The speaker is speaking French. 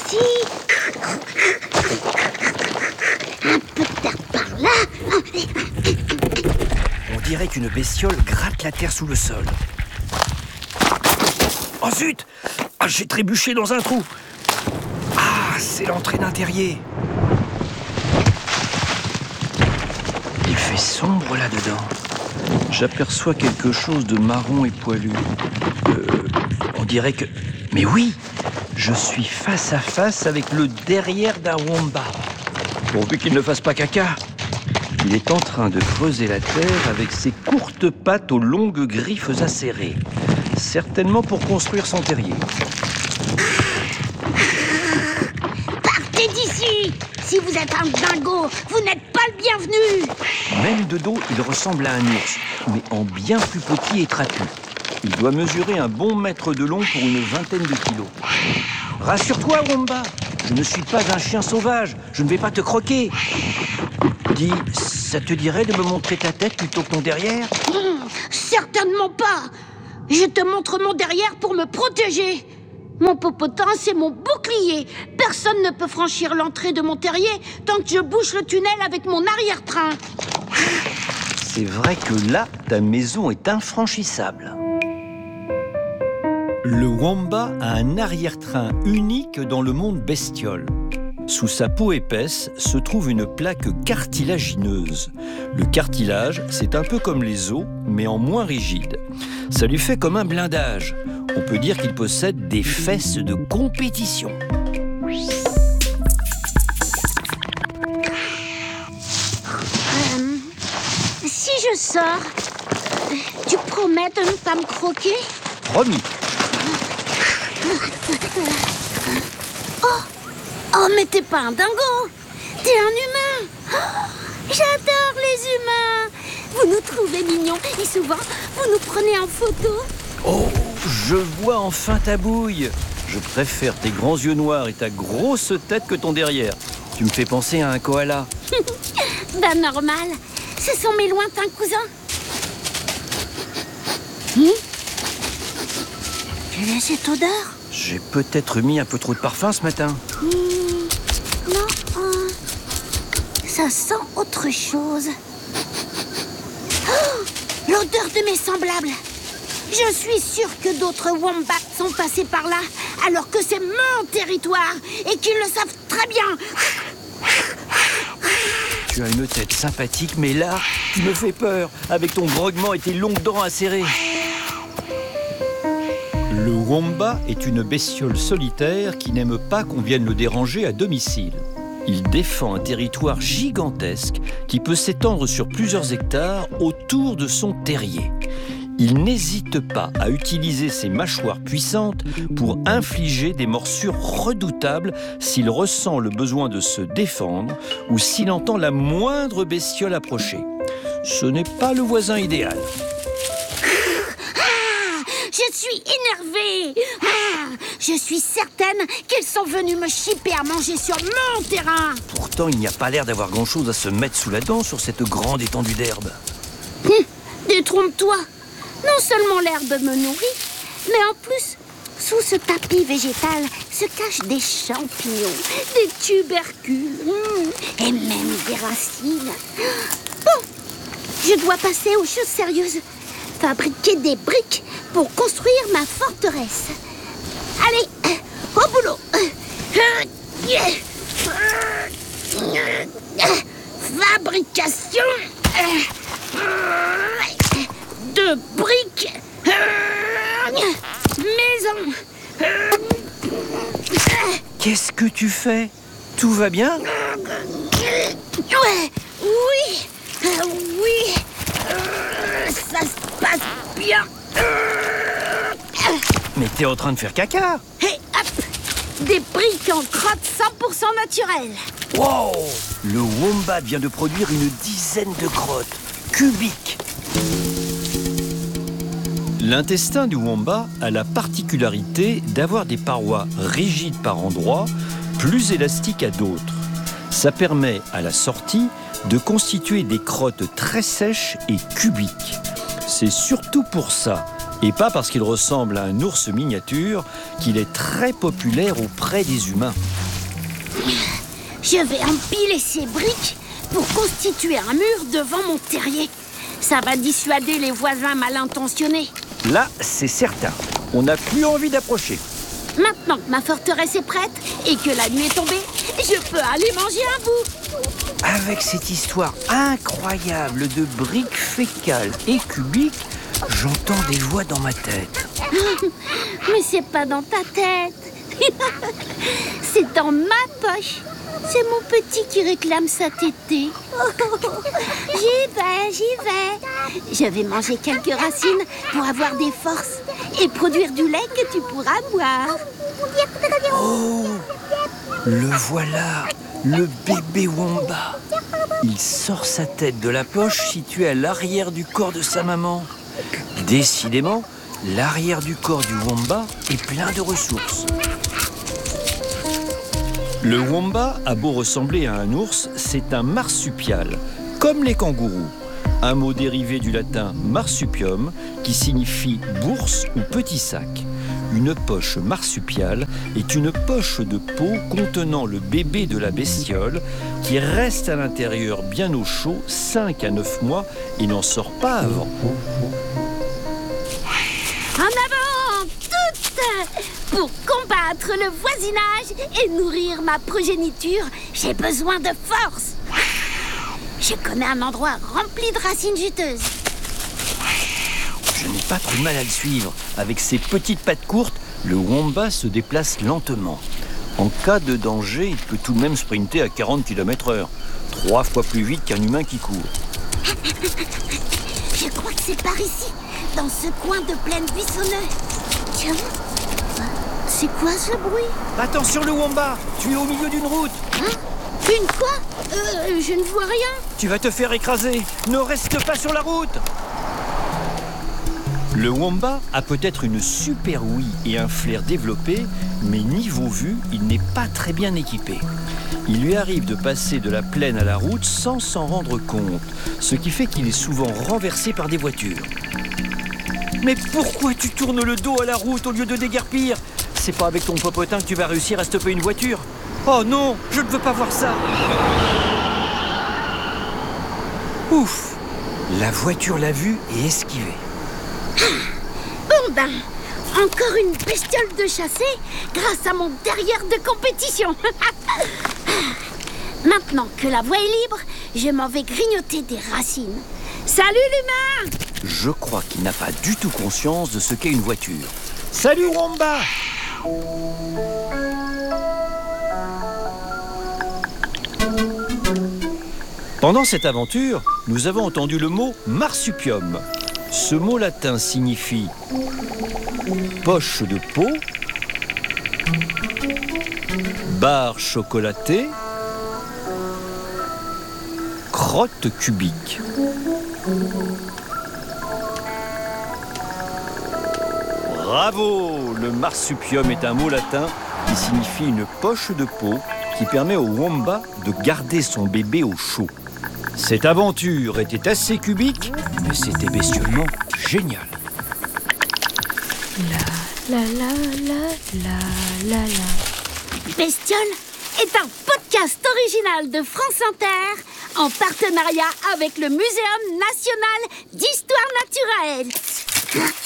ici. Un peu de terre par là. On dirait qu'une bestiole gratte la terre sous le sol. Oh zut! Ah, j'ai trébuché dans un trou. Ah, c'est l'entrée d'un terrier. Il fait sombre là-dedans. J'aperçois quelque chose de marron et poilu. On dirait que... Mais oui! Je suis face à face avec le derrière d'un wombat. Pourvu qu'il ne fasse pas caca. Il est en train de creuser la terre avec ses courtes pattes aux longues griffes acérées. Certainement pour construire son terrier. Partez d'ici! Si vous êtes un dingo, vous n'êtes pas le bienvenu! Même de dos, il ressemble à un ours, mais en bien plus petit et trapu. Il doit mesurer un bon mètre de long pour une vingtaine de kilos. Rassure-toi, Womba, je ne suis pas un chien sauvage, je ne vais pas te croquer. Dis, ça te dirait de me montrer ta tête plutôt que ton derrière? Certainement pas! Je te montre mon derrière pour me protéger. Mon popotin, c'est mon bouclier. Personne ne peut franchir l'entrée de mon terrier tant que je bouche le tunnel avec mon arrière-train. C'est vrai que là, ta maison est infranchissable. Le wombat a un arrière-train unique dans le monde bestiole. Sous sa peau épaisse se trouve une plaque cartilagineuse. Le cartilage, c'est un peu comme les os, mais en moins rigide. Ça lui fait comme un blindage. On peut dire qu'il possède des fesses de compétition. Si je sors, tu promets de ne pas me croquer? Promis. Oh, mais t'es pas un dingo! T'es un humain! Oh, j'adore les humains! Vous nous trouvez mignons et souvent, vous nous prenez en photo. Oh, je vois enfin ta bouille. Je préfère tes grands yeux noirs et ta grosse tête que ton derrière. Tu me fais penser à un koala. Ben normal, ce sont mes lointains cousins. Quelle est cette odeur? J'ai peut-être mis un peu trop de parfum ce matin. Non, ça sent autre chose. Oh, l'odeur de mes semblables. Je suis sûre que d'autres wombats sont passés par là, alors que c'est mon territoire et qu'ils le savent très bien. Tu as une tête sympathique, mais là, tu me fais peur, avec ton grognement et tes longues dents acérées. Le wombat est une bestiole solitaire qui n'aime pas qu'on vienne le déranger à domicile. Il défend un territoire gigantesque qui peut s'étendre sur plusieurs hectares autour de son terrier. Il n'hésite pas à utiliser ses mâchoires puissantes pour infliger des morsures redoutables s'il ressent le besoin de se défendre ou s'il entend la moindre bestiole approcher. Ce n'est pas le voisin idéal. Je suis énervée. Je suis certaine qu'ils sont venus me chipper à manger sur mon terrain. Pourtant, il n'y a pas l'air d'avoir grand-chose à se mettre sous la dent sur cette grande étendue d'herbe. Détrompe-toi. Non seulement l'herbe me nourrit, mais en plus, sous ce tapis végétal se cachent des champignons, des tubercules et même des racines. Bon, je dois passer aux choses sérieuses. Fabriquer des briques pour construire ma forteresse. Allez, au boulot. Fabrication de briques. Maison. Qu'est-ce que tu fais? Tout va bien? Ouais, oui, oui. Ça se passe bien. Mais t'es en train de faire caca. Et hop, des briques en crotte 100% naturelles. Wow! Le wombat vient de produire une dizaine de crottes cubiques. L'intestin du wombat a la particularité d'avoir des parois rigides par endroits, plus élastiques à d'autres. Ça permet à la sortie de constituer des crottes très sèches et cubiques. C'est surtout pour ça, et pas parce qu'il ressemble à un ours miniature, qu'il est très populaire auprès des humains. Je vais empiler ces briques pour constituer un mur devant mon terrier. Ça va dissuader les voisins mal intentionnés. Là, c'est certain. On n'a plus envie d'approcher. Maintenant que ma forteresse est prête et que la nuit est tombée, je peux aller manger un bout. Avec cette histoire incroyable de briques fécales et cubiques, j'entends des voix dans ma tête. Mais c'est pas dans ta tête. C'est dans ma poche. C'est mon petit qui réclame sa tétée. J'y vais. Je vais manger quelques racines pour avoir des forces et produire du lait que tu pourras boire. Oh, le voilà, le bébé Womba. Il sort sa tête de la poche située à l'arrière du corps de sa maman. Décidément, l'arrière du corps du Womba est plein de ressources. Le Womba a beau ressembler à un ours, c'est un marsupial, comme les kangourous. Un mot dérivé du latin marsupium, qui signifie bourse ou petit sac. Une poche marsupiale est une poche de peau contenant le bébé de la bestiole qui reste à l'intérieur bien au chaud 5 à 9 mois et n'en sort pas avant. En avant, toutes! Pour combattre le voisinage et nourrir ma progéniture, j'ai besoin de force. Je connais un endroit rempli de racines juteuses. Je n'ai pas trop de mal à le suivre. Avec ses petites pattes courtes, le Womba se déplace lentement. En cas de danger, il peut tout de même sprinter à 40 km/h. 3 fois plus vite qu'un humain qui court. Je crois que c'est par ici, dans ce coin de plaine buissonneuse. Tiens, c'est quoi ce bruit? Attention le Womba, tu es au milieu d'une route. Hein? Une quoi? Je ne vois rien. Tu vas te faire écraser. Ne reste pas sur la route. Le Womba a peut-être une super ouïe et un flair développé, mais niveau vue, il n'est pas très bien équipé. Il lui arrive de passer de la plaine à la route sans s'en rendre compte, ce qui fait qu'il est souvent renversé par des voitures. Mais pourquoi tu tournes le dos à la route au lieu de déguerpir? C'est pas avec ton popotin que tu vas réussir à stopper une voiture. Oh non, je ne veux pas voir ça. Ouf, la voiture l'a vu et esquivé. Bon ben, encore une bestiole de chassé grâce à mon derrière de compétition. Maintenant que la voie est libre, je m'en vais grignoter des racines. Salut l'humain! Je crois qu'il n'a pas du tout conscience de ce qu'est une voiture. Salut Womba! Pendant cette aventure, nous avons entendu le mot marsupium. Ce mot latin signifie poche de peau, barre chocolatée, crotte cubique. Bravo! Le marsupium est un mot latin qui signifie une poche de peau qui permet au Womba de garder son bébé au chaud. Cette aventure était assez cubique, mais c'était bestiolement génial. La la la la la la la. Bestiole est un podcast original de France Inter en partenariat avec le Muséum national d'histoire naturelle.